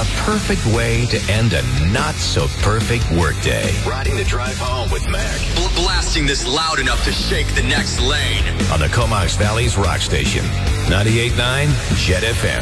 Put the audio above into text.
the perfect way to end a not-so-perfect workday. Riding the drive home with Mac. Blasting this loud enough to shake the next lane. On the Comox Valley's rock station, 98.9 Jet FM.